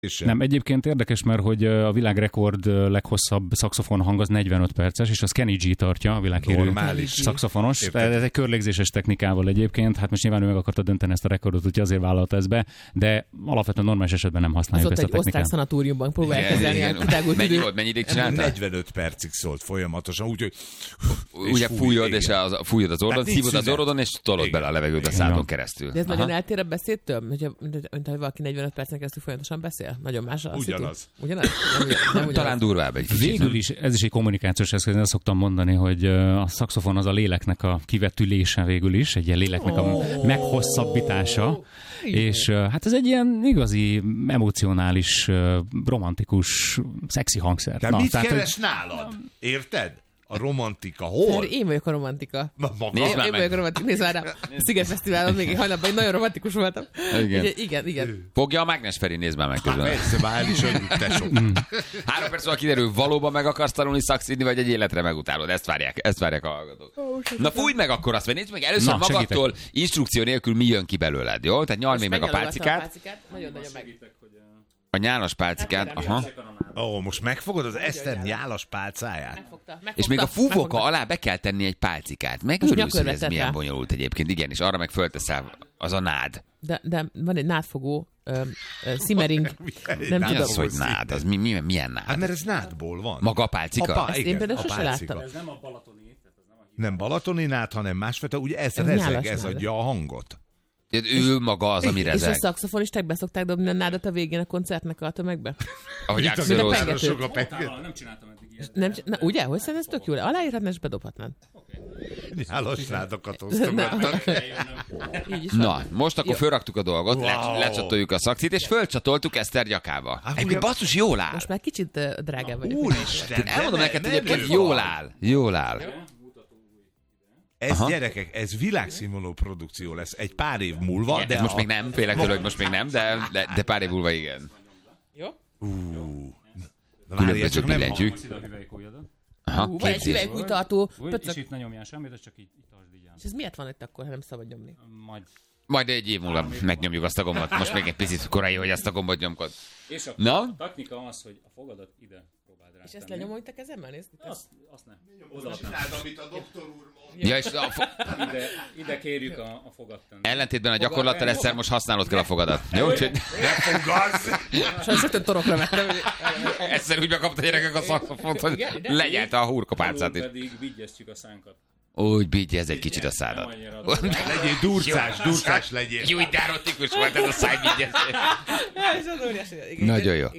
Nem, egyébként érdekes, mert hogy a világrekord leghosszabb szaxofon hang az 45 perces, és az Kenny G tartja, a világhírű szaxofonos. Ez egy körlégzéses technikával egyébként, hát most nyilván ő meg akarta dönteni ezt a rekordot, úgyhogy azért vállalta ezt be, de alapvetően normális esetben nem használjuk ezt a technikát. Az ott egy osztrák szanatóriumban próbálják kezelni a kitágult időt. Mennyi ideig csináltál? 45 percig szólt folyamatosan, úgyhogy... Ugye fújod, és fújod az orrodon, szívod az orrodon, és tolod bele a levegőt a szádon keresztül. De ez nagyon eltér a beszédtől, mint ha valaki 45 percen keresztül folyamatosan beszél? Nagyon más a Ugyanaz. Nem ugyanaz. Talán durvább egy kicsit. Végül is ez is egy kommunikációs eszköz, én azt szoktam mondani, hogy a szaxofon az a léleknek a kivetülése végül is, egy ilyen léleknek a meghosszabbítása, és hát ez egy ilyen igazi, emocionális, romantikus, szexi hangszer. De mit keres nálad? Érted? A romantika. Hol? Én vagyok a romantika. Nézd már Én vagyok a romantika. Nézd már rá. Sziget Fesztiválon még hajnalban én nagyon romantikus voltam. Igen. Fogja a Mágnes Feri, nézd már meg közben. Persze, már is olyan tesó. 3 perc múlva kiderül, valóban meg akarsz tanulni szakszidni, vagy egy életre megutálod. Ezt várják a hallgatók. Na fújd meg akkor azt, mert nézd meg először magadtól instrukció nélkül mi jön ki belőled, jó? Tehát nyald még meg a pálcikát. Nagyon meg. A nyálas pálcikát, aha. Most megfogod az Eszter nyálas pálcáját? Megfogta. És még a fúvóka alá be kell tenni egy pálcikát. Megörülsz, hogy ez milyen bonyolult egyébként. Igen, és arra meg fölteszel, az a nád. De van egy nádfogó, simmering, nem tudom. Az, hogy nád, az milyen nád? Hát mert ez nádból van. Maga a pálcika? Ezt én például sose láttam. Ez nem a balatoni. Nem balatoni nád, hanem másfajta, ugye ez rezeg, ez adja a hangot. Ő maga az, ami rezeg. És a szaxofonisták beszokták dobni a nádat a végén a koncertnek a tömegbe? Ahogy Nem csináltam eddig ilyet. Ugye? Hogy szerint ez tök jó? Aláírhatnád és bedobhatnád. Nyálas nádokat osztogatnak. Na, most akkor fölraktuk a dolgot, lecsatoljuk a szakszit, és fölcsatoltuk Eszter nyakába. Egyébként basszus, jól áll. Most már kicsit drágább vagyok. Úristen! Elmondom neked, egyébként jól áll. Ez gyerekek, ez világszínvonalú produkció lesz egy pár év múlva. De most még nem, félek tőle, hogy most még nem, de pár év múlva igen. Jó? Különböző billentjük. Aha, vagy egy hüvelykújtartó. És itt ne nyomjál semmit, ez csak így tartsd így. És ez miért van itt akkor, ha nem szabad nyomni? Majd egy év múlva megnyomjuk azt a gombot. Most még egy picit korai, hogy azt a gombot nyomkod. És a technika az, hogy a fogadat ide próbáld rá. És ezt lenyomom itt a kezemmel, nézd? Azt nem. Odaadnám. Amit a doktor úr mond. Ja, és ide kérjük a fogadtan. ellentétben a gyakorlattal egyszer most használod kell a fogadat. Jó, úgyhogy... Ne fogasz! Sajnos rögtön torokra vettem. Egyszer úgy megkapta gyerekek a szakszofont, hogy legyelte a hurkapálcát is. Pedig vigyeztjük a szánkat. Úgy bigyez egy kicsit a szádat. Legyél durcás legyél. Jó, de erotikus volt ez a szájbigyezés. Nagyon jó.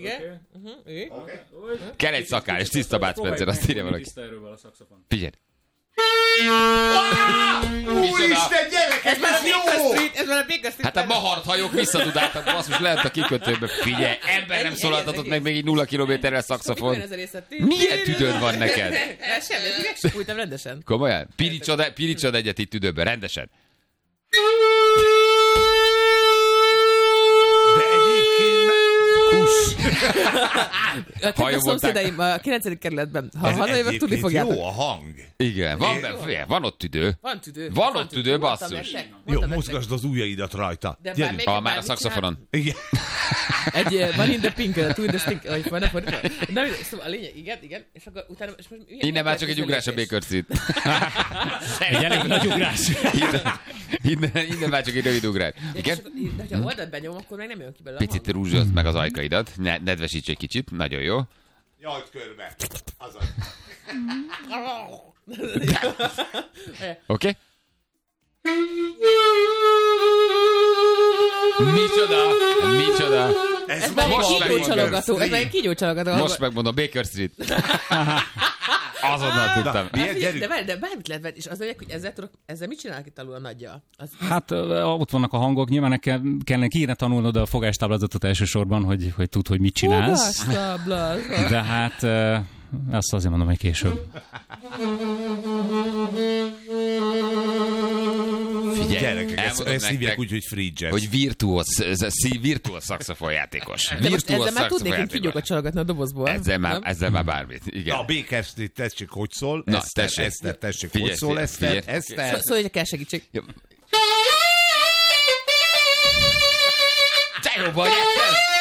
Kell egy szakál, és tiszta Bud Spencer, azt írja valaki. Figyelj. Úristen, gyerek, ez jó! Ez már a Baker Street. Hát a mahart hajók visszadudáltak, basszus, lehet a kikötőbe. Figyelj, ember nem szólaltatott meg még így 0 kilométerrel szakszofon. Milyen tüdőd van neked? Semmi, meg sem fújtam rendesen. Komolyan? Piricsod egyet itt tüdőben, rendesen. De egyébként A szomszédaim a 9. kerületben, ha hazajövök, tudni fogjátok. Jó a hang. Igen, van ott tüdő. Van ott tüdő, basszus. Jó, mozgasd az ujjaidat rajta. Gyerünk. Már a szakszofonon. Igen. Van in the pink, two in the stink, vagy van, nem, szóval a lényeg, igen, és akkor utána... És most innen már csak egy ugrás a Baker Street. Egy elég nagy ugrás. Innen már csak egy rövid ugrás. Igen? De ha oldalt benyom, akkor meg nem jön ki belőle. Picit rúzsozd meg az ajkaidat, nedvesíts egy kicsit, nagyon jó. Nyald körbe. Azaz. Oké? Micsoda? Ez már egy kígyócsalogató. Most megmondom, Baker Street. Azonnal tudtam. De bármit lehet venni, és az mondják, hogy ezzel mit csinálnak itt alul a nagyjal? Hát ott vannak a hangok, nyilván kéne tanulnod a fogástáblázatot elsősorban, hogy tudd, hogy mit csinálsz. Fogástáblázat. De hát azt azért mondom, hogy később. Figyelj, gyerekek, ezt hívják úgy, hogy free jazz. Hogy virtuóz szaxofonjátékos. De most ezzel már tudnék én kígyókat csalogatni a dobozból. Ezzel már bármit. Igen. Na, a Baker Street, tessék, hogy szól. Na, Eszter, tessék, hogy szól, Eszter. Szóval, hogy kell segítség. Te jó vagy, Eszter!